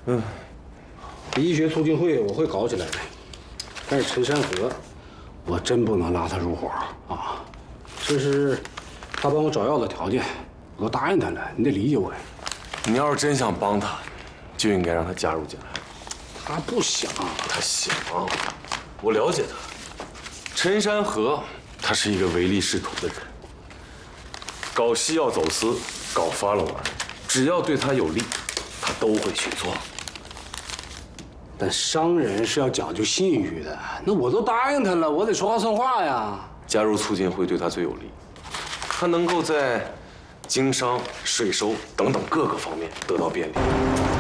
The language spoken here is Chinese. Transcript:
医学促进会我会搞起来的，但是陈山河，我真不能拉他入伙啊！这是他帮我找药的条件，我都答应他了，你得理解我呀。 你要是真想帮他，就应该让他加入进来。 他不想， 他想。我了解他，陈山河，他是一个唯利是图的人，搞西药走私，搞发了玩，只要对他有利，他都会去做。 但商人是要讲究信誉的，那我都答应他了，我得说话算话呀。 加入促进会对他最有利，他能够在经商、税收等等各个方面得到便利。